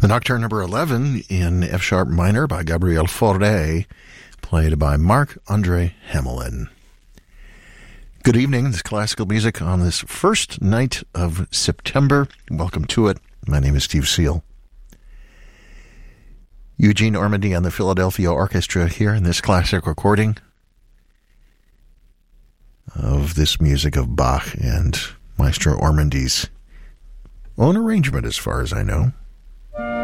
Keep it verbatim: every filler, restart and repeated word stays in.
The Nocturne number eleven in F-sharp minor by Gabriel Fauré, played by Marc-André Hamelin. Good evening. This is classical music on this first night of September. Welcome to it. My name is Steve Seal. Eugene Ormandy and the Philadelphia Orchestra here in this classic recording of this music of Bach and Maestro Ormandy's own arrangement, as far as I know.